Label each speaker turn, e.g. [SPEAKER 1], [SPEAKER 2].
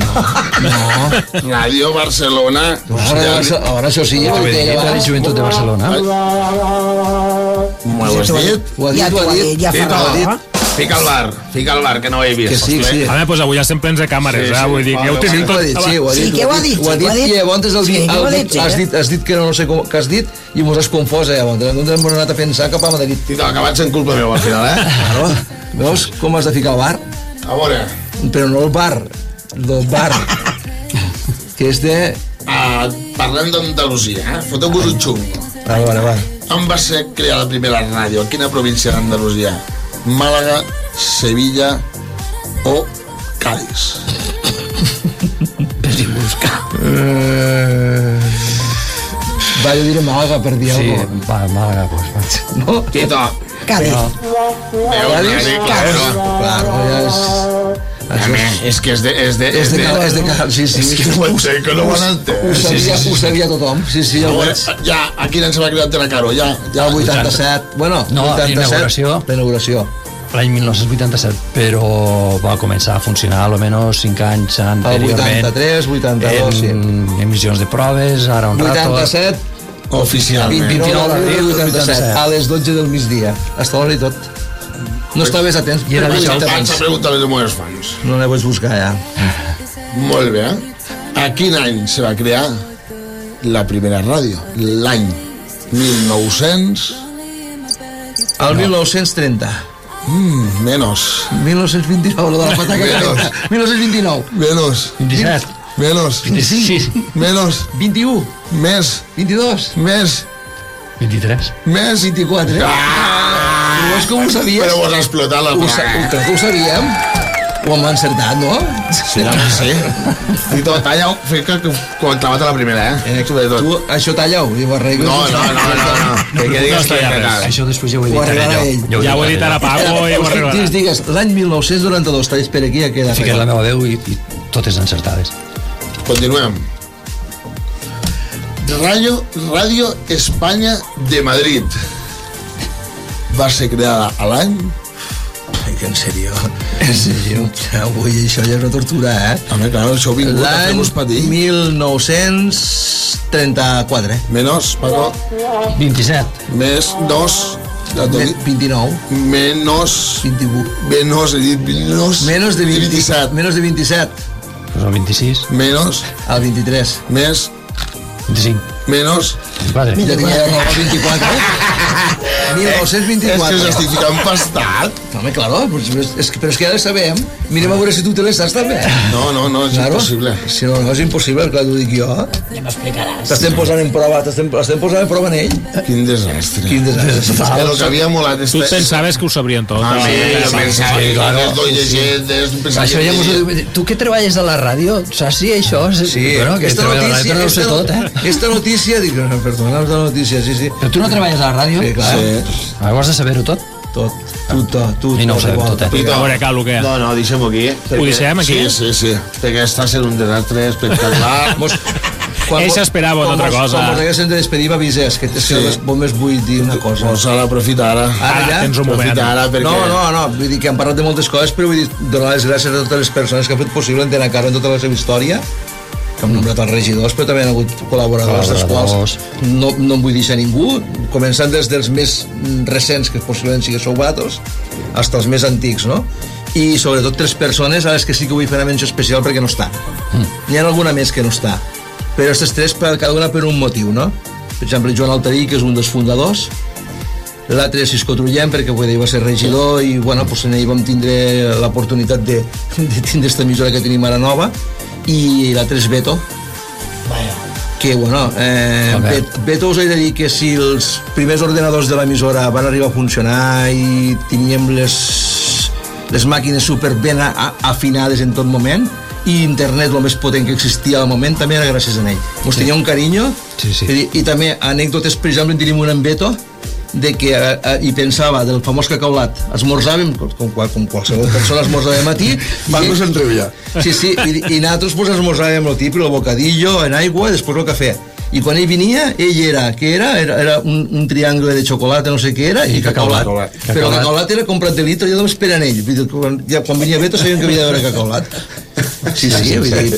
[SPEAKER 1] Ràdio Barcelona.
[SPEAKER 2] Ara això sí,
[SPEAKER 3] la Joventut de Barcelona.
[SPEAKER 1] M'ho has dit?
[SPEAKER 2] Ho ha dit.
[SPEAKER 4] Ja fa
[SPEAKER 1] Fica al bar, que no ho he vist.
[SPEAKER 2] Que sí.
[SPEAKER 5] A veure, doncs avui ja estem plens de càmeres, vull dir, ja ho tenim tot.
[SPEAKER 2] Sí, ho ha dit.
[SPEAKER 4] Sí, que ho ha dit.
[SPEAKER 2] Ho ha dit i llavors has dit que no sé com que has dit i mos has confós, llavors. No ens hem anat a pensar cap a Madrid.
[SPEAKER 1] Tito, acabat sent culpa meva al final,
[SPEAKER 2] Claro. Veus com has de ficar al bar?
[SPEAKER 1] A veure.
[SPEAKER 2] Però no el bar, que és de...
[SPEAKER 1] Parlem d'Andalusia, foteu-vos un xungo.
[SPEAKER 2] Va.
[SPEAKER 1] On va ser creada la primera ràdio? A quina província d'Andalusia? Màlaga, Sevilla o Cádiz?
[SPEAKER 4] Per si buscar.
[SPEAKER 2] Va, jo diré Màlaga per dir alguna cosa.
[SPEAKER 3] Sí, va, Màlaga, pues.
[SPEAKER 2] No?
[SPEAKER 1] Tito.
[SPEAKER 4] Cádiz.
[SPEAKER 2] Claro, ja és...
[SPEAKER 1] És que és de...
[SPEAKER 2] Sí.
[SPEAKER 1] És que no ho sé, que no ho han entès.
[SPEAKER 2] Ho sabia tothom. Sí, ja ho veig.
[SPEAKER 1] Ja, a quin any se va crear Antena Caro? Ja
[SPEAKER 2] el 87. Bueno,
[SPEAKER 3] No,
[SPEAKER 2] 87. L'inauguració.
[SPEAKER 3] L'any 1987, però va començar a funcionar almenys 5 anys anteriorment.
[SPEAKER 2] El 83, 82, sí.
[SPEAKER 3] En emissions de proves, ara un rato...
[SPEAKER 2] 87,
[SPEAKER 1] oficialment.
[SPEAKER 2] 29 d'abril, 87, a les 12 del migdia. Hasta l'hora i tot. No estaves atents.
[SPEAKER 3] I era
[SPEAKER 1] Vaig
[SPEAKER 3] d'això.
[SPEAKER 1] a preguntar als meus fans.
[SPEAKER 2] No la pots buscar, ja.
[SPEAKER 1] Molt bé, A quin any se va crear la primera ràdio? L'any 1900...
[SPEAKER 2] El 1930.
[SPEAKER 1] Menos.
[SPEAKER 2] 1929, lo de la pataca.
[SPEAKER 1] Menos.
[SPEAKER 2] 1929.
[SPEAKER 1] Menos.
[SPEAKER 3] 27.
[SPEAKER 1] Menos.
[SPEAKER 2] 25.
[SPEAKER 1] Menos.
[SPEAKER 2] 21.
[SPEAKER 1] Més.
[SPEAKER 2] 22.
[SPEAKER 1] Més.
[SPEAKER 3] 23.
[SPEAKER 1] Més.
[SPEAKER 2] 24. No és com ho sabies?
[SPEAKER 1] Però vos ha explotat la placa.
[SPEAKER 2] Ho sabíem. Ho hem encertat, no?
[SPEAKER 1] Sí. Tito, talla-ho. Fica que quan clavat a la primera, sobretot.
[SPEAKER 2] Tu, això talla-ho i ho arregles.
[SPEAKER 1] No. Que digues que
[SPEAKER 3] Això després ja ho he
[SPEAKER 2] Ho
[SPEAKER 3] dit
[SPEAKER 2] arreglarà ell.
[SPEAKER 5] Ja ho he dit ara Paco i ho arreglarà.
[SPEAKER 2] Digues, l'any 1992, talls per aquí ja queda.
[SPEAKER 3] Fiques la meva veu i totes encertades.
[SPEAKER 1] Continuem. Radio España de Madrid va ser creada a l'any...
[SPEAKER 2] En sèrio? Avui això ja és una tortura,
[SPEAKER 1] Home, clar, això ho vingut a fer-vos patir.
[SPEAKER 2] L'any 1934.
[SPEAKER 1] Menos, Paco.
[SPEAKER 3] 27.
[SPEAKER 1] Més, dos.
[SPEAKER 2] 29.
[SPEAKER 1] Menos.
[SPEAKER 2] 21.
[SPEAKER 1] Menos, he dit menos.
[SPEAKER 2] Menos de
[SPEAKER 1] 27.
[SPEAKER 2] Menos de 27.
[SPEAKER 3] Pues el 26.
[SPEAKER 1] Menos.
[SPEAKER 2] El 23.
[SPEAKER 1] Més.
[SPEAKER 3] 25.
[SPEAKER 1] Menos.
[SPEAKER 3] 24.
[SPEAKER 2] Ja tenia el 24. 1924.
[SPEAKER 1] És que us estic ficant pastat.
[SPEAKER 2] Home, claro, però és que ja les sabem. Mirem a veure si tu te les saps també.
[SPEAKER 1] No, és impossible.
[SPEAKER 2] Si no, és impossible, clar, t'ho dic jo.
[SPEAKER 4] Ja m'explicaràs.
[SPEAKER 2] T'estem posant en prova, l'estem posant en prova en ell.
[SPEAKER 1] Quin desastre.
[SPEAKER 2] Quin desastre.
[SPEAKER 1] És que el que havia molat...
[SPEAKER 5] Tu pensaves que ho sabrien tot.
[SPEAKER 1] Jo pensava que
[SPEAKER 3] Això ja tu que treballes a la ràdio, saps si això?
[SPEAKER 2] Sí,
[SPEAKER 3] bueno, que treballes a la ràdio no ho sé tot,
[SPEAKER 2] Esta notícia, dic, perdona, la notícia, sí.
[SPEAKER 3] Però tu no treballes a la ràdio?
[SPEAKER 2] Sí, clar.
[SPEAKER 3] Ho has de saber-ho tot?
[SPEAKER 2] Tot.
[SPEAKER 3] I no ho sabem tot,
[SPEAKER 5] A veure, Calo, què?
[SPEAKER 1] No, deixem-ho aquí.
[SPEAKER 5] Ho deixem aquí?
[SPEAKER 1] Sí, perquè està sent un desastre espectacular.
[SPEAKER 5] Ell s'esperava una altra cosa.
[SPEAKER 2] Quan mos haguéssim de despedir, m'avises, que només vull dir una cosa.
[SPEAKER 1] Doncs ara aprofita ara.
[SPEAKER 2] Ara ja?
[SPEAKER 5] Tens un moment.
[SPEAKER 1] Aprofita ara perquè...
[SPEAKER 2] No, vull dir que hem parlat de moltes coses, però vull dir, donar les gràcies a totes les persones que han fet possible Antena Caro en tota la seva història, que hem nombrat els regidors, però també han hagut col·laboradors, dels quals no em vull deixar ningú, començant des dels més recents, que possiblement siguin sou vosaltres, fins als més antics, no? I sobretot 3 persones a les que sí que vull fer una menció especial perquè no està. N'hi ha alguna més que no està, però aquestes 3 cada una per un motiu, no? Per exemple, Joan Altarí, que és un dels fundadors, l'altre és Cisco Trullem, perquè va ser regidor i bueno, pues, en ell vam tindre l'oportunitat de tindre aquesta emissora que tenim ara nova, i l'altre és Beto, que bueno, Beto us he de dir que si els primers ordenadors de l'emissora van arribar a funcionar i teníem les màquines super ben afinades en tot moment i internet el més potent que existia al moment, també era gràcies a ell. Ens tenia un carinyo. I també anècdotes, per exemple, en tenim un en Beto de que hi pensava del famós cacaulat. Esmorzàvem, com qualsevol persona esmorza de matí.
[SPEAKER 1] Paco se'n riu ja.
[SPEAKER 2] Sí, i nosaltres pues, esmorzàvem el típic, el bocadillo, en aigua, i després el cafè. I quan ell venia, ell era un triangle de xocolata, no sé què era, i cacaulat. Però el cacaulat era comprat de litre, jo només per en ell. Quan venia Beto sabíem que havia d'haver cacaulat. Sí, vull dir,